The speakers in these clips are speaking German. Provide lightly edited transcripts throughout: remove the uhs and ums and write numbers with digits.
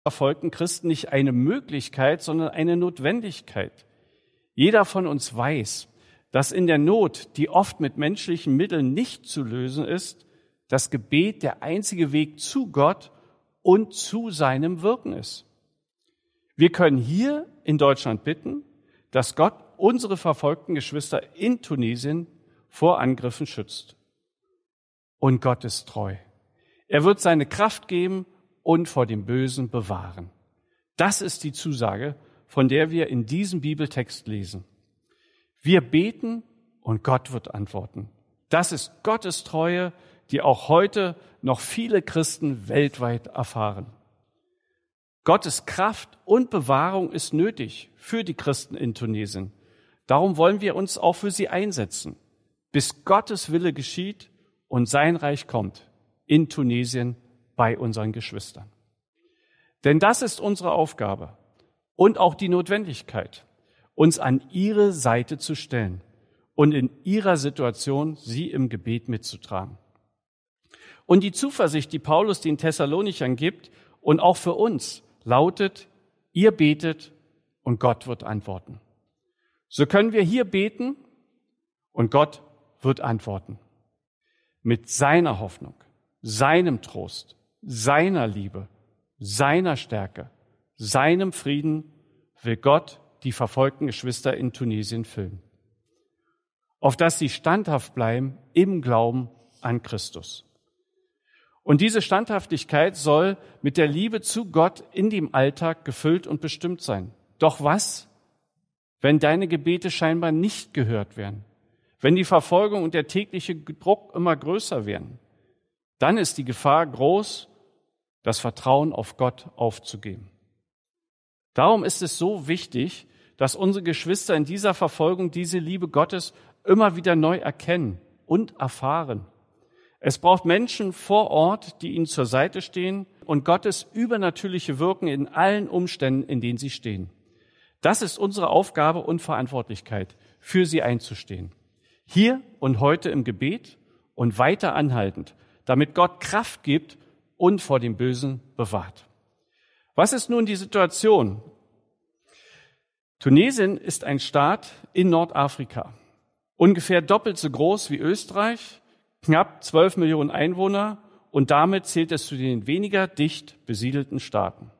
verfolgten Christen nicht eine Möglichkeit, sondern eine Notwendigkeit. Jeder von uns weiß, dass in der Not, die oft mit menschlichen Mitteln nicht zu lösen ist, das Gebet der einzige Weg zu Gott und zu seinem Wirken ist. Wir können hier in Deutschland bitten, dass Gott unsere verfolgten Geschwister in Tunesien vor Angriffen schützt. Und Gott ist treu. Er wird seine Kraft geben und vor dem Bösen bewahren. Das ist die Zusage, von der wir in diesem Bibeltext lesen. Wir beten und Gott wird antworten. Das ist Gottes Treue, die auch heute noch viele Christen weltweit erfahren. Gottes Kraft und Bewahrung ist nötig für die Christen in Tunesien. Darum wollen wir uns auch für sie einsetzen, bis Gottes Wille geschieht und sein Reich kommt in Tunesien bei unseren Geschwistern. Denn das ist unsere Aufgabe und auch die Notwendigkeit, uns an ihre Seite zu stellen und in ihrer Situation sie im Gebet mitzutragen. Und die Zuversicht, die Paulus den Thessalonichern gibt und auch für uns, lautet: Ihr betet und Gott wird antworten. So können wir hier beten und Gott wird antworten. Mit seiner Hoffnung, seinem Trost, seiner Liebe, seiner Stärke, seinem Frieden will Gott die verfolgten Geschwister in Tunesien füllen, auf dass sie standhaft bleiben im Glauben an Christus. Und diese Standhaftigkeit soll mit der Liebe zu Gott in dem Alltag gefüllt und bestimmt sein. Doch was, wenn deine Gebete scheinbar nicht gehört werden? Wenn die Verfolgung und der tägliche Druck immer größer werden? Dann ist die Gefahr groß, das Vertrauen auf Gott aufzugeben. Darum ist es so wichtig, dass unsere Geschwister in dieser Verfolgung diese Liebe Gottes immer wieder neu erkennen und erfahren. Es braucht Menschen vor Ort, die ihnen zur Seite stehen und Gottes übernatürliche Wirken in allen Umständen, in denen sie stehen. Das ist unsere Aufgabe und Verantwortlichkeit, für sie einzustehen. Hier und heute im Gebet und weiter anhaltend, damit Gott Kraft gibt und vor dem Bösen bewahrt. Was ist nun die Situation? Tunesien ist ein Staat in Nordafrika, ungefähr doppelt so groß wie Österreich, knapp 12 Millionen Einwohner und damit zählt es zu den weniger dicht besiedelten Staaten.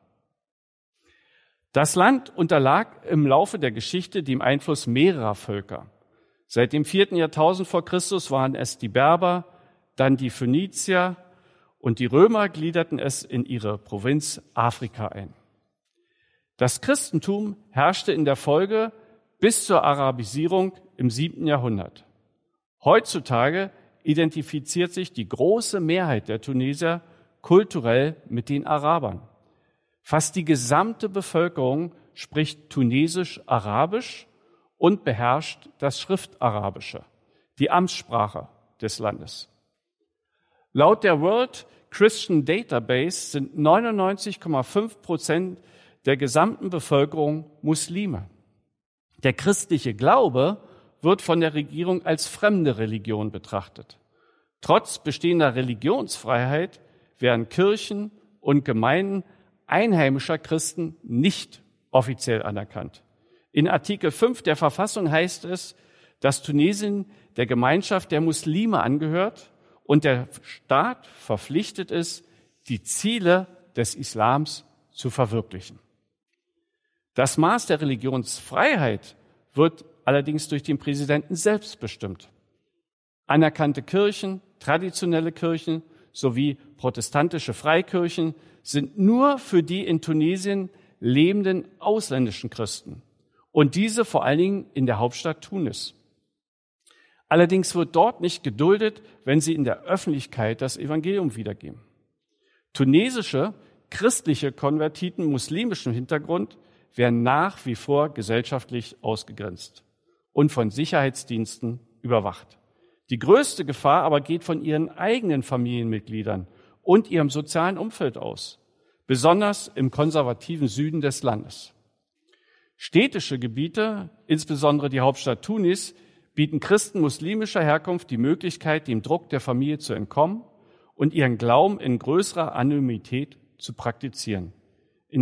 Das Land unterlag im Laufe der Geschichte dem Einfluss mehrerer Völker. Seit dem 4. Jahrtausend vor Christus waren es die Berber, dann die Phönizier und die Römer gliederten es in ihre Provinz Afrika ein. Das Christentum herrschte in der Folge bis zur Arabisierung im 7. Jahrhundert. Heutzutage identifiziert sich die große Mehrheit der Tunesier kulturell mit den Arabern. Fast die gesamte Bevölkerung spricht Tunesisch-Arabisch und beherrscht das Schriftarabische, die Amtssprache des Landes. Laut der World Christian Database sind 99,5% der gesamten Bevölkerung Muslime. Der christliche Glaube wird von der Regierung als fremde Religion betrachtet. Trotz bestehender Religionsfreiheit werden Kirchen und Gemeinden einheimischer Christen nicht offiziell anerkannt. In Artikel 5 der Verfassung heißt es, dass Tunesien der Gemeinschaft der Muslime angehört und der Staat verpflichtet ist, die Ziele des Islams zu verwirklichen. Das Maß der Religionsfreiheit wird allerdings durch den Präsidenten selbst bestimmt. Anerkannte Kirchen, traditionelle Kirchen sowie protestantische Freikirchen sind nur für die in Tunesien lebenden ausländischen Christen und diese vor allen Dingen in der Hauptstadt Tunis. Allerdings wird dort nicht geduldet, wenn sie in der Öffentlichkeit das Evangelium wiedergeben. Tunesische christliche Konvertiten muslimischem Hintergrund werden nach wie vor gesellschaftlich ausgegrenzt und von Sicherheitsdiensten überwacht. Die größte Gefahr aber geht von ihren eigenen Familienmitgliedern und ihrem sozialen Umfeld aus, besonders im konservativen Süden des Landes. Städtische Gebiete, insbesondere die Hauptstadt Tunis, bieten Christen muslimischer Herkunft die Möglichkeit, dem Druck der Familie zu entkommen und ihren Glauben in größerer Anonymität zu praktizieren.